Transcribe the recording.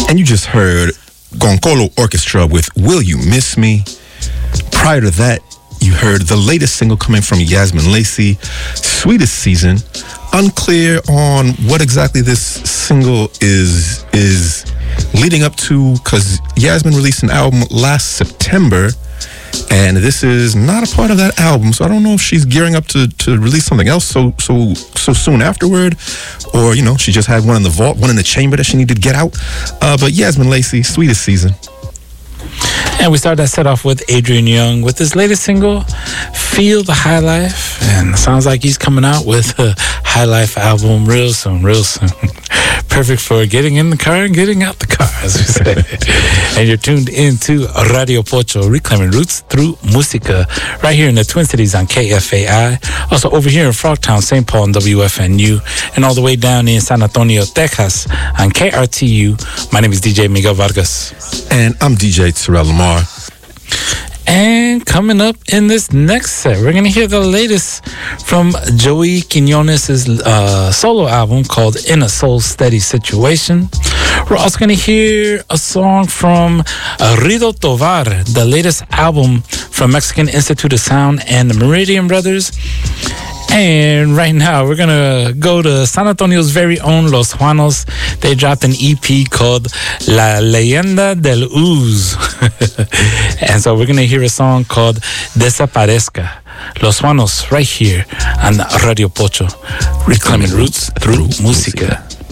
And you just heard Goncolo Orchestra with Will You Miss Me. Prior to that, you heard the latest single coming from Yasmin Lacey, Sweetest Season. Unclear on what exactly this single is leading up to, because Yasmin released an album last September, and this is not a part of that album, so I don't know if she's gearing up to release something else so soon afterward, or, she just had one in the vault, one in the chamber that she needed to get out. But Yasmin Lacey, Sweetest Season. And we started that set off with Adrian Young with his latest single, Feel the High Life. And it sounds like he's coming out with a High Life album real soon. Perfect for getting in the car and getting out the car, as we say. And you're tuned into Radio Pocho, reclaiming roots through música, right here in the Twin Cities on KFAI. Also over here in Frogtown, St. Paul, and WFNU. And all the way down in San Antonio, Texas on KRTU. My name is DJ Miguel Vargas. And I'm DJ Terrell Lamar. And coming up in this next set, we're going to hear the latest from Joey Quinones' solo album called In a Soul Steady Situation. We're also going to hear a song from Rido Tovar, the latest album from Mexican Institute of Sound and the Meridian Brothers. And right now, we're going to go to San Antonio's very own Los Juanos. They dropped an EP called La Leyenda del Ooze. And so we're going to hear a song called Desaparezca. Los Juanos, right here on Radio Pocho, reclaiming roots through música.